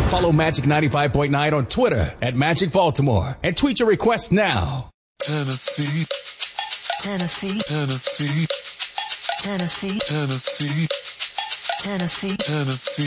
Follow Magic 95.9 on Twitter at Magic Baltimore and tweet your request now. Tennessee. Tennessee. Tennessee. Tennessee. Tennessee. Tennessee. Tennessee.